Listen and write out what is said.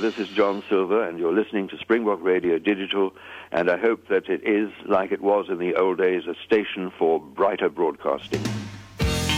this is John Silver, and you're listening to Springbok Radio Digital, and I hope that it is, like it was in the old days, a station for brighter broadcasting.